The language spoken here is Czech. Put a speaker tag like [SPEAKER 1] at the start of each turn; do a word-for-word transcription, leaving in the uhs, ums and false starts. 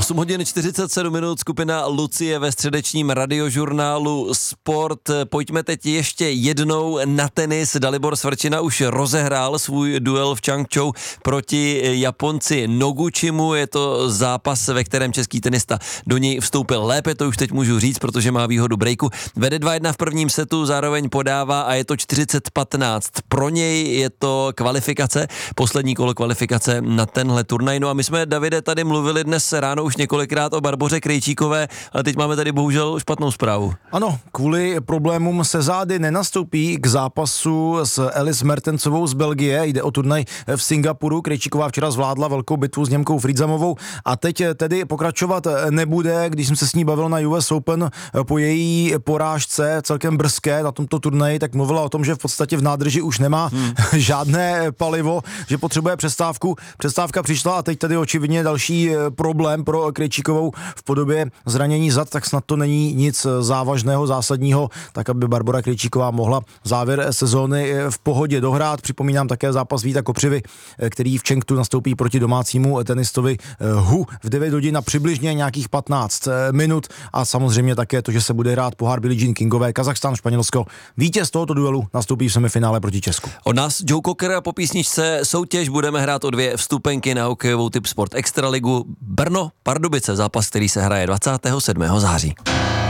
[SPEAKER 1] osm hodin čtyřicet sedm minut, skupina Lucie ve středečním radiožurnálu Sport. Pojďme teď ještě jednou na tenis. Dalibor Svrčina už rozehrál svůj duel v Changchou proti Japonci Noguchimu. Je to zápas, ve kterém český tenista do něj vstoupil lépe, to už teď můžu říct, protože má výhodu breaku. Vede dva jedna v prvním setu, zároveň podává a je to čtyřicet patnáct. Pro něj je to kvalifikace, poslední kolo kvalifikace na tenhle turnaj. No a my jsme, Davide, tady mluvili dnes ráno už několikrát o Barboře Krejčíkové, ale teď máme tady bohužel špatnou zprávu.
[SPEAKER 2] Ano, kvůli problémům se zády nenastoupí k zápasu s Alice Mertensovou z Belgie. Jde o turnaj v Singapuru. Krejčíková včera zvládla velkou bitvu s Němkou Frýdzamovou a teď tedy pokračovat nebude. Když jsem se s ní bavil na U S Open po její porážce celkem brzké na tomto turnaji, tak mluvila o tom, že v podstatě v nádrži už nemá hmm. žádné palivo, že potřebuje přestávku. Přestávka přišla a teď tady očividně další problém pro Krejčíkovou v podobě zranění zad, tak snad to není nic závažného, zásadního, tak aby Barbora Krejčíková mohla závěr sezóny v pohodě dohrát. Připomínám také zápas Víta Kopřivy, který v Chengdu nastoupí proti domácímu tenistovi Hu v devět hodin na přibližně nějakých patnáct minut a samozřejmě také to, že se bude hrát pohár Billie Jean Kingové, Kazachstán, Španělsko. Vítěz tohoto duelu nastoupí v semifinále proti Česku.
[SPEAKER 1] Od nás Joe Cocker po písničce soutěž budeme hrát o dvě vstupenky na hokejovou Tip Sport Extraligu Brno Pardubice, zápas, který se hraje dvacátého sedmého září.